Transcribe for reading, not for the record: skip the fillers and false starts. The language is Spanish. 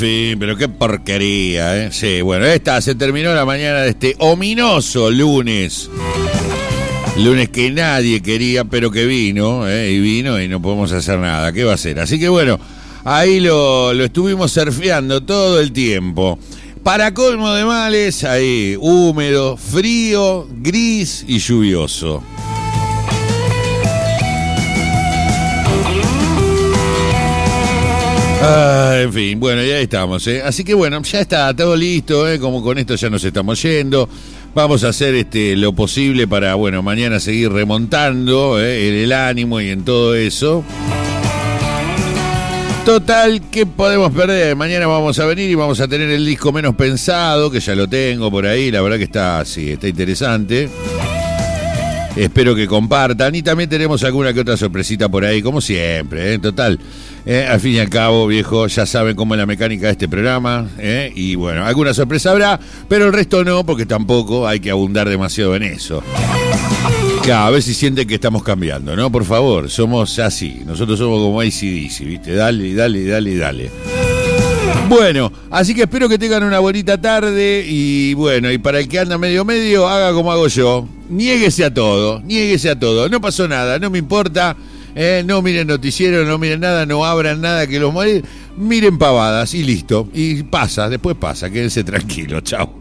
Sí, pero qué porquería, ¿eh? Sí, bueno, se terminó la mañana de este ominoso lunes. Lunes que nadie quería, pero que vino, y vino y no podemos hacer nada. ¿Qué va a hacer? Así que bueno, ahí lo estuvimos surfeando todo el tiempo. Para colmo de males, ahí, húmedo, frío, gris y lluvioso. En fin, bueno, ya estamos, Así que bueno, ya está todo listo, Como con esto ya nos estamos yendo. Vamos a hacer lo posible para, bueno, mañana seguir remontando, en el ánimo y en todo eso. Total, ¿qué podemos perder? Mañana vamos a venir y vamos a tener el disco menos pensado, que ya lo tengo por ahí, la verdad que está interesante. Espero que compartan y también tenemos alguna que otra sorpresita por ahí, como siempre, total. Al fin y al cabo, viejo, ya saben cómo es la mecánica de este programa, y bueno, alguna sorpresa habrá, pero el resto no, porque tampoco hay que abundar demasiado en eso. Claro, a ver si sienten que estamos cambiando, ¿no? Por favor, somos así, nosotros somos como AC/DC, ¿viste? Dale, dale, dale, dale. Bueno, así que espero que tengan una bonita tarde y bueno, y para el que anda medio, haga como hago yo. Niéguese a todo, no pasó nada, no me importa, no miren noticiero, no miren nada, no abran nada que los muere, miren pavadas y listo, y después pasa, quédense tranquilos, chao.